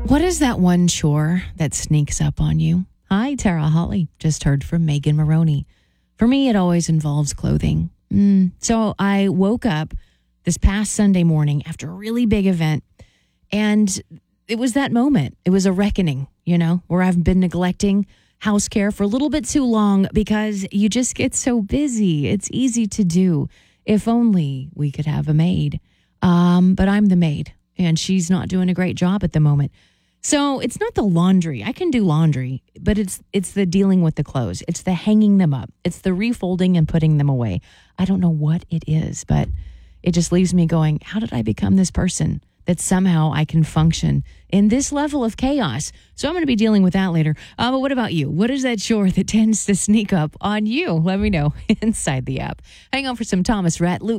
What is that one chore that sneaks up on you? Hi, Tara Holly. Just heard from Megan Maroney. For me, it always involves clothing. So I woke up this past Sunday morning after a really big event, and it was that moment. It was a reckoning, where I've been neglecting house care for a little bit too long because you just get so busy. It's easy to do. If only we could have a maid. But I'm the maid, and she's not doing a great job at the moment. So it's not the laundry. I can do laundry, but it's the dealing with the clothes. It's the hanging them up. It's the refolding and putting them away. I don't know what it is, but it just leaves me going, how did I become this person that somehow I can function in this level of chaos? So I'm going to be dealing with that later. But what about you? What is that chore that tends to sneak up on you? Let me know inside the app. Hang on for some Thomas Rhett. Luke